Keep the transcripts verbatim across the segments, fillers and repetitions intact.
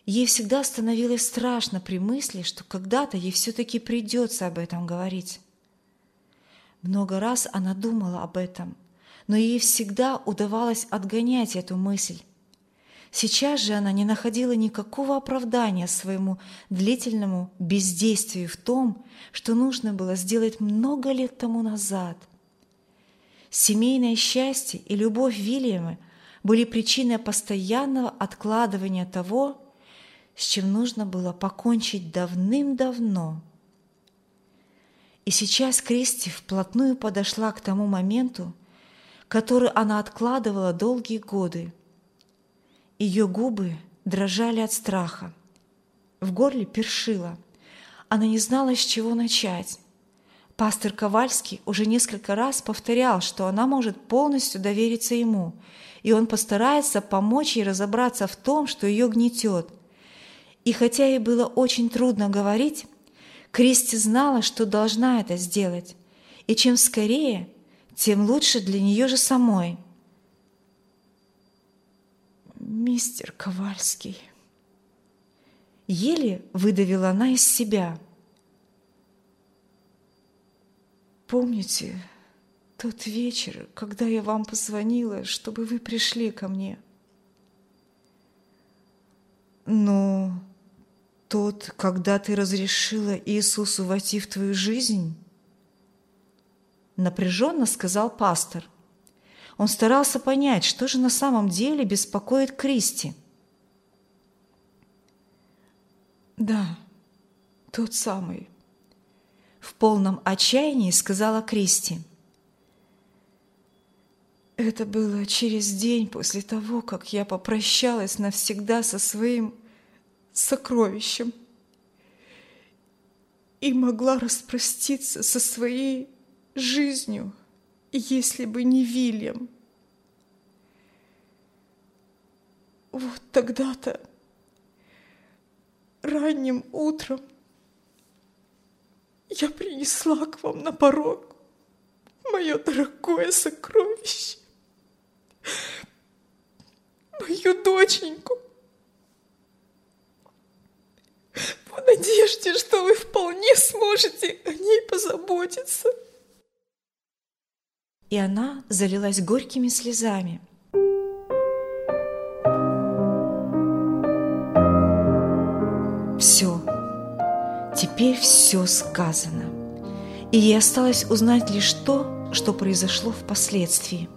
Ей всегда становилось страшно при мысли, что когда-то ей все-таки придется об этом говорить. Много раз она думала об этом, но ей всегда удавалось отгонять эту мысль. Сейчас же она не находила никакого оправдания своему длительному бездействию в том, что нужно было сделать много лет тому назад. Семейное счастье и любовь Вильяма были причиной постоянного откладывания того, с чем нужно было покончить давным-давно. И сейчас Кристи вплотную подошла к тому моменту, который она откладывала долгие годы. Ее губы дрожали от страха, в горле першило. Она не знала, с чего начать. Пастор Ковальский уже несколько раз повторял, что она может полностью довериться ему, и он постарается помочь ей разобраться в том, что ее гнетет. И хотя ей было очень трудно говорить, Кристи знала, что должна это сделать, и чем скорее, тем лучше для нее же самой. «Мистер Ковальский», еле выдавила она из себя. «Помните тот вечер, когда я вам позвонила, чтобы вы пришли ко мне?» «Но тот, когда ты разрешила Иисусу войти в твою жизнь?» Напряженно сказал пастор. Он старался понять, что же на самом деле беспокоит Кристи. «Да, тот самый», — в полном отчаянии сказала Кристи. «Это было через день после того, как я попрощалась навсегда со своим сокровищем и могла распроститься со своей жизнью, если бы не Вильям. Вот тогда-то, ранним утром, я принесла к вам на порог мое дорогое сокровище, мою доченьку, в надежде, что вы вполне сможете о ней позаботиться». И она залилась горькими слезами. Все, теперь все сказано, и ей осталось узнать лишь то, что произошло впоследствии.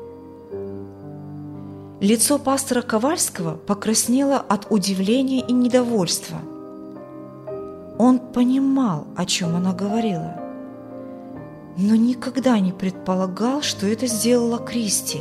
Лицо пастора Ковальского покраснело от удивления и недовольства. Он понимал, о чем она говорила, но никогда не предполагал, что это сделала Кристи.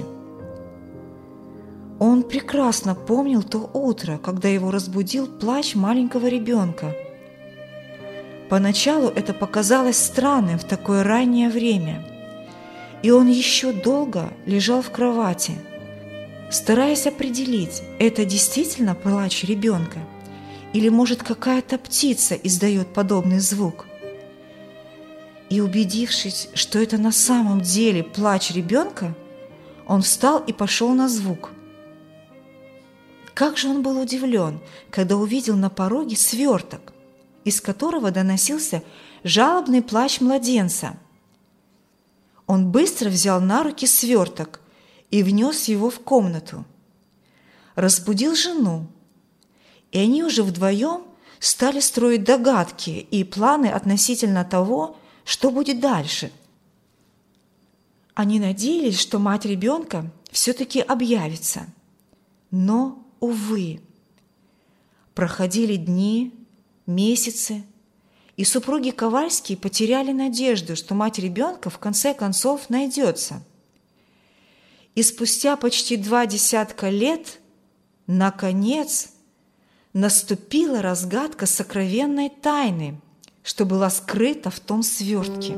Он прекрасно помнил то утро, когда его разбудил плач маленького ребенка. Поначалу это показалось странным в такое раннее время, и он еще долго лежал в кровати, стараясь определить, это действительно плач ребенка или, может, какая-то птица издает подобный звук. И убедившись, что это на самом деле плач ребенка, он встал и пошел на звук. Как же он был удивлен, когда увидел на пороге сверток, из которого доносился жалобный плач младенца. Он быстро взял на руки сверток и внес его в комнату. Разбудил жену, и они уже вдвоем стали строить догадки и планы относительно того, что будет дальше. Они надеялись, что мать ребенка все-таки объявится. Но, увы, проходили дни, месяцы, и супруги Ковальские потеряли надежду, что мать ребенка в конце концов найдется. И спустя почти два десятка лет, наконец, наступила разгадка сокровенной тайны, что была скрыта в том свертке.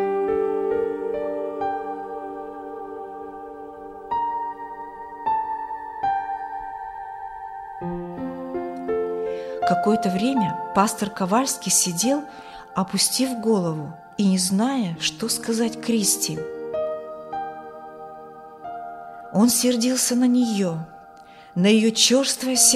Какое-то время пастор Ковальский сидел, опустив голову и не зная, что сказать Кристи. Он сердился на нее, на ее черствое сердце,